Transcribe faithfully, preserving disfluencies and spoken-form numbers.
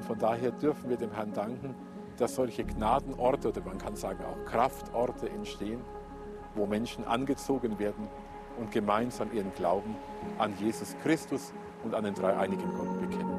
von daher dürfen wir dem Herrn danken, dass solche Gnadenorte oder man kann sagen auch Kraftorte entstehen, wo Menschen angezogen werden und gemeinsam ihren Glauben an Jesus Christus und an den dreieinigen Gott bekennen.